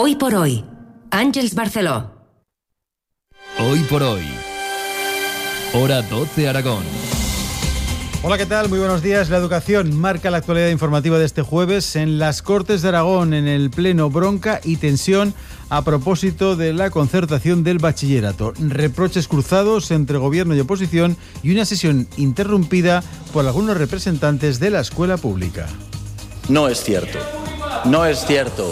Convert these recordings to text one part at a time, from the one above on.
Hoy por hoy, Àngels Barceló. Hoy por hoy, hora 12 Aragón. Hola, ¿qué tal? Muy buenos días. La educación marca la actualidad informativa de este jueves. En las Cortes de Aragón, en el Pleno, bronca y tensión a propósito de la concertación del bachillerato. Reproches cruzados entre gobierno y oposición y una sesión interrumpida por algunos representantes de la escuela pública. No es cierto. No es cierto.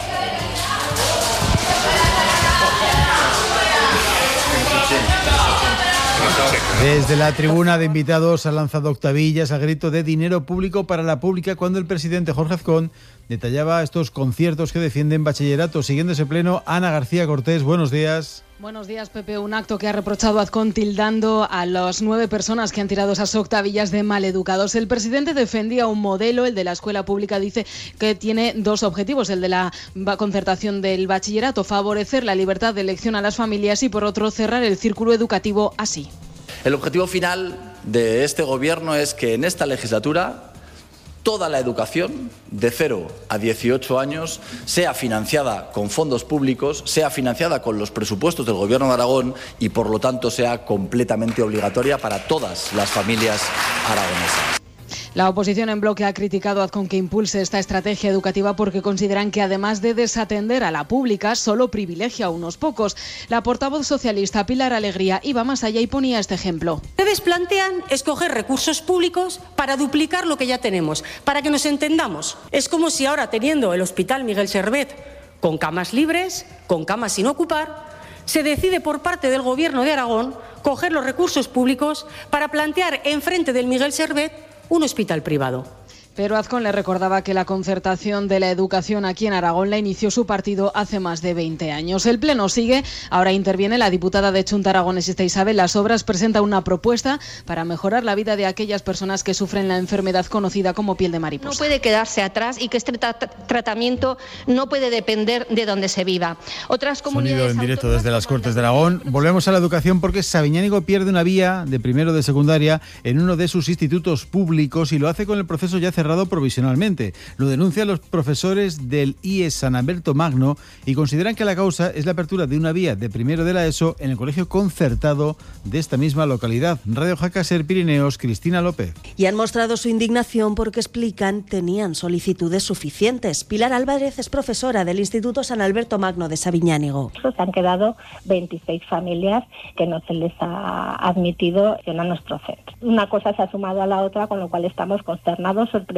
Desde la tribuna de invitados ha lanzado octavillas al grito de dinero público para la pública cuando el presidente Jorge Azcón detallaba estos conciertos que defienden bachillerato. Siguiendo ese pleno, Ana García Cortés, buenos días. Buenos días, Pepe. Un acto que ha reprochado Azcón tildando a las 9 personas que han tirado esas octavillas de maleducados. El presidente defendía un modelo, el de la escuela pública, dice que tiene dos objetivos, el de la concertación del bachillerato, favorecer la libertad de elección a las familias y, por otro, cerrar el círculo educativo así. El objetivo final de este gobierno es que en esta legislatura toda la educación de 0 a 18 años sea financiada con fondos públicos, sea financiada con los presupuestos del Gobierno de Aragón y, por lo tanto, sea completamente obligatoria para todas las familias aragonesas. La oposición en bloque ha criticado a Azcón que impulse esta estrategia educativa porque consideran que, además de desatender a la pública, solo privilegia a unos pocos. La portavoz socialista Pilar Alegría iba más allá y ponía este ejemplo. Ustedes plantean escoger recursos públicos para duplicar lo que ya tenemos. Para que nos entendamos, es como si ahora, teniendo el Hospital Miguel Servet con camas libres, con camas sin ocupar, se decide por parte del Gobierno de Aragón coger los recursos públicos para plantear enfrente del Miguel Servet un hospital privado. Pero Azcón le recordaba que la concertación de la educación aquí en Aragón la inició su partido hace más de 20 años. El pleno sigue. Ahora interviene la diputada de Chunta Aragonesista Isabel Las Obras. Presenta una propuesta para mejorar la vida de aquellas personas que sufren la enfermedad conocida como piel de mariposa. No puede quedarse atrás y que este tratamiento no puede depender de donde se viva. Otras comunidades. Sonido en directo desde las Cortes de Aragón. Volvemos a la educación porque Sabiñánigo pierde una vía de primero de secundaria en uno de sus institutos públicos y lo hace con el proceso ya cerrado provisionalmente. Lo denuncian los profesores del IES San Alberto Magno y consideran que la causa es la apertura de una vía de primero de la ESO en el colegio concertado de esta misma localidad. Radio Jaca Ser Pirineos, Cristina López. Y han mostrado su indignación porque explican tenían solicitudes suficientes. Pilar Álvarez es profesora del Instituto San Alberto Magno de Sabiñánigo. Se han quedado 26 familias que no se les ha admitido a nuestro centro. Una cosa se ha sumado a la otra, con lo cual estamos consternados, sorprendidos,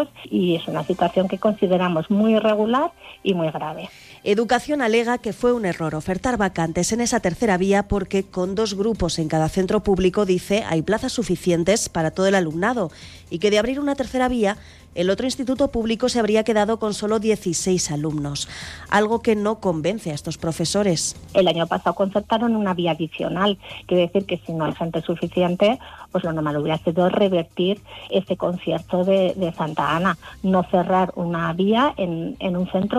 y es una situación que consideramos muy irregular y muy grave. Educación alega que fue un error ofertar vacantes en esa tercera vía porque con 2 grupos en cada centro público, dice, hay plazas suficientes para todo el alumnado y que de abrir una tercera vía, el otro instituto público se habría quedado con solo 16 alumnos, algo que no convence a estos profesores. El año pasado concertaron una vía adicional, quiere decir que si no hay gente suficiente, pues lo normal hubiera sido revertir este concierto de Santa Ana, no cerrar una vía en un centro